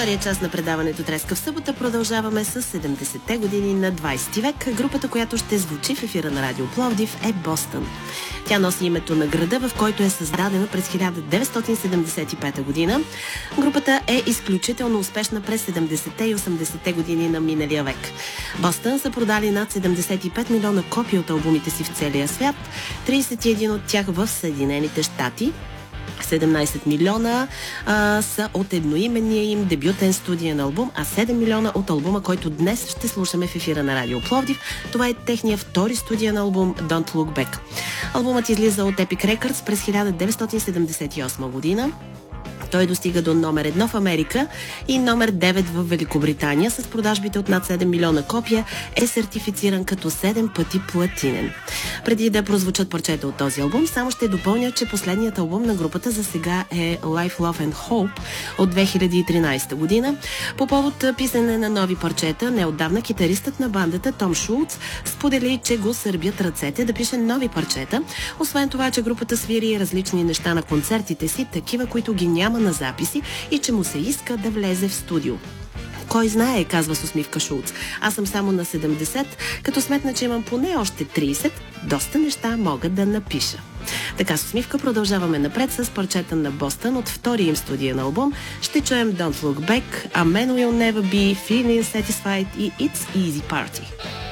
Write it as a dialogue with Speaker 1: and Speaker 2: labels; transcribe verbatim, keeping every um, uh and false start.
Speaker 1: втория част на предаването Треска в събота продължаваме с седемдесетте години на двайсети век. Групата, която ще звучи в ефира на Радио Пловдив, е Бостън. Тя носи името на града, в който е създадена през хиляда деветстотин седемдесет и пета година. Групата е изключително успешна през седемдесетте и осемдесетте години на миналия век. Бостън са продали над седемдесет и пет милиона копии от албумите си в целия свят, трийсет и един от тях в Съединените щати. седемнайсет милиона а, са от едноименния им дебютен студиен албум, а седем милиона от албума, който днес ще слушаме в ефира на Радио Пловдив. Това е техния втори студиен албум Don't Look Back. Албумът излиза от Epic Records през хиляда деветстотин седемдесет и осма година. Той достига до номер едно в Америка и номер девет в Великобритания. С продажбите от над седем милиона копия е сертифициран като седем пъти платинен. Преди да прозвучат парчета от този албум, само ще допълня, че последният албум на групата за сега е Life, Love and Hope от две хиляди и тринайсета година. По повод писане на нови парчета, неотдавна китаристът на бандата Том Шулц сподели, че го сърбят ръцете да пише нови парчета. Освен това, че групата свири различни неща на концертите си, такива, които ги няма на записи, и че му се иска да влезе в студио. Кой знае, казва с усмивка Шулц. Аз съм само на седемдесет, като сметна, че имам поне още трийсет, доста неща мога да напиша. Така с усмивка продължаваме напред с парчета на Бостън от втория им студиен албум. Ще чуем Don't Look Back, A Man Will Never Be, Feeling Satisfied и It's Easy Party.